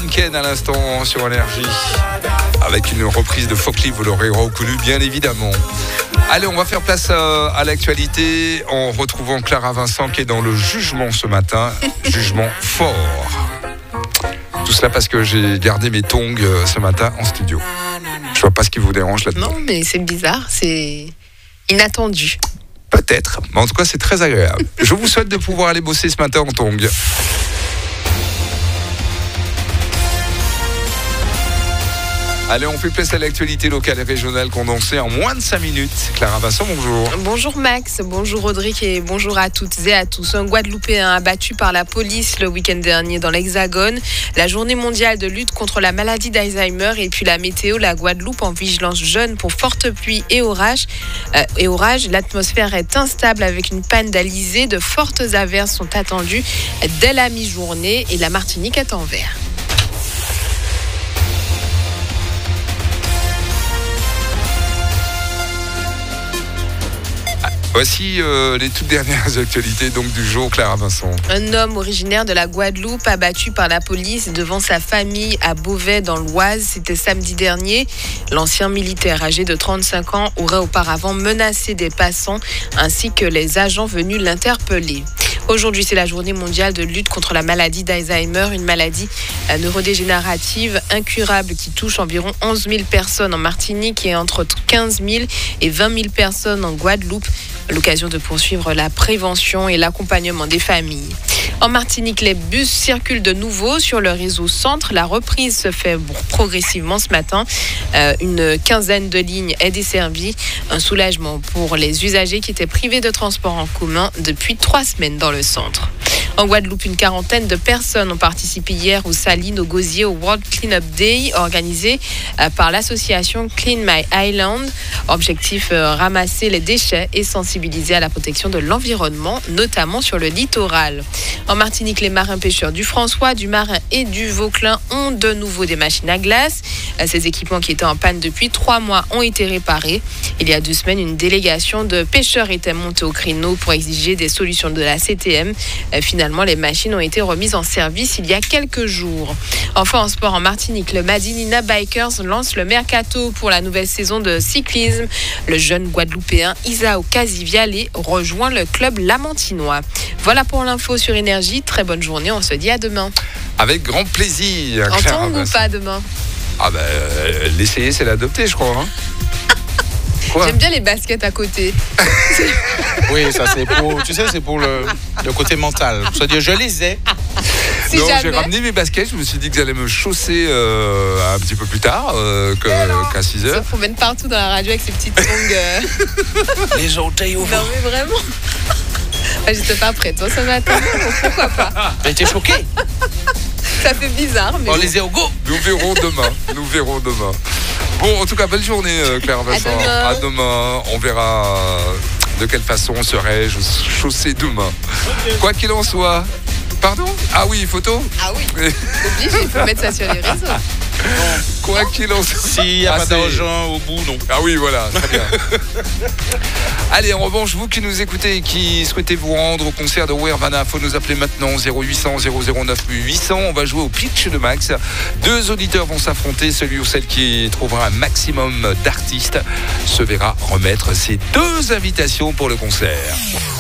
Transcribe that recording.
Lincoln à l'instant sur Énergie. Avec une reprise de Folkly, vous l'aurez reconnu bien évidemment. Allez, on va faire place à l'actualité en retrouvant Clara Vincent qui est dans le jugement ce matin. Jugement fort. Tout cela parce que j'ai gardé mes tongs ce matin en studio. Je vois pas ce qui vous dérange là-dedans. Non, mais c'est bizarre, c'est inattendu. Peut-être, mais en tout cas c'est très agréable. Je vous souhaite de pouvoir aller bosser ce matin en tongs. Allez, on fait place à l'actualité locale et régionale condensée en moins de 5 minutes. Clara Vincent, bonjour. Bonjour Max, bonjour Audric et bonjour à toutes et à tous. Un Guadeloupéen abattu par la police le week-end dernier dans l'Hexagone. La journée mondiale de lutte contre la maladie d'Alzheimer et puis la météo, la Guadeloupe en vigilance jaune pour fortes pluies et orages. L'atmosphère est instable avec une panne d'alizé. De fortes averses sont attendues dès la mi-journée et la Martinique est en vert. Voici les toutes dernières actualités donc, du jour, Clara Vincent. Un homme originaire de la Guadeloupe abattu par la police devant sa famille à Beauvais dans l'Oise. C'était samedi dernier. L'ancien militaire âgé de 35 ans aurait auparavant menacé des passants ainsi que les agents venus l'interpeller. Aujourd'hui, c'est la journée mondiale de lutte contre la maladie d'Alzheimer, une maladie neurodégénérative incurable qui touche environ 11 000 personnes en Martinique et entre 15 000 et 20 000 personnes en Guadeloupe. L'occasion de poursuivre la prévention et l'accompagnement des familles. En Martinique, les bus circulent de nouveau sur le réseau centre. La reprise se fait progressivement ce matin. Une quinzaine de lignes est desservie. Un soulagement pour les usagers qui étaient privés de transport en commun depuis 3 semaines dans le centre. En Guadeloupe, une quarantaine de personnes ont participé hier aux Salines, au Gosier, au World Clean-up Day organisé par l'association Clean My Island. Objectif, ramasser les déchets et sensibiliser à la protection de l'environnement, notamment sur le littoral. En Martinique, les marins-pêcheurs du François, du Marin et du Vauclin ont de nouveau des machines à glace. Ces équipements qui étaient en panne depuis 3 mois ont été réparés. Il y a 2 semaines, une délégation de pêcheurs était montée au créneau pour exiger des solutions de la CTM. Finalement, les machines ont été remises en service il y a quelques jours. Enfin, en sport en Martinique, le Madinina Bikers lance le mercato pour la nouvelle saison de cyclisme. Le jeune Guadeloupéen Isao Casiviale rejoint le club lamantinois. Voilà pour l'info sur Énergie. Très bonne journée, on se dit à demain. Avec grand plaisir. En tongs ou pas demain? Ah ben, l'essayer c'est l'adopter je crois. Quoi? J'aime bien les baskets à côté. Oui, ça c'est pour, tu sais, c'est pour le côté mental. C'est-à-dire, je les ai. Si non, jamais. j'ai ramené mes baskets, je me suis dit que j'allais me chausser un petit peu plus tard qu'à 6 Il se heures. promène partout dans la radio avec ses petites tongs. Les orteils au vent. Non mais vraiment. J'étais pas prête, toi, ce matin. Donc pourquoi pas? T'as été choqué? Ça fait bizarre, mais On les est au go. Nous verrons demain. Nous verrons demain. Bon, en tout cas, belle journée, Clara Vincent. À demain. On verra de quelle façon serai-je chaussé demain. Quoi qu'il en soit. Pardon? Ah oui, photo? Ah oui, obligé, il faut mettre ça sur les réseaux. Quoi qu'il en soit. S'il n'y a pas d'argent au bout, non. Ah oui, voilà, très bien. Allez, en revanche, vous qui nous écoutez et qui souhaitez vous rendre au concert de Wervana, il faut nous appeler maintenant 0800 009 800. On va jouer au pitch de Max. 2 auditeurs vont s'affronter. Celui ou celle qui trouvera un maximum d'artistes se verra remettre ses 2 invitations pour le concert.